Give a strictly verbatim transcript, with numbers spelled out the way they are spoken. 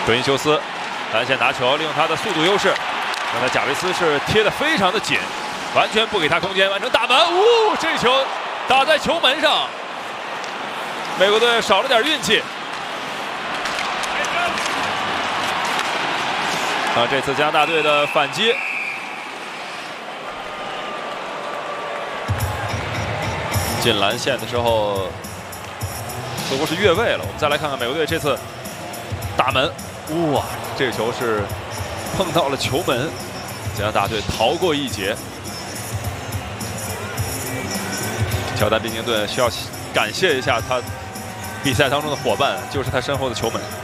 德因修斯单线拿球，利用他的速度优势，刚才贾维斯是贴得非常的紧，完全不给他空间，完成大门。呜、哦，这球打在球门上，美国队少了点运气。啊，这次加拿大队的反击。 进篮线的时候，似乎是越位了。我们再来看看美国队这次打门，哇，这个球是碰到了球门，加拿大队逃过一劫。乔丹·宾宁顿需要感谢一下他比赛当中的伙伴，就是他身后的球门。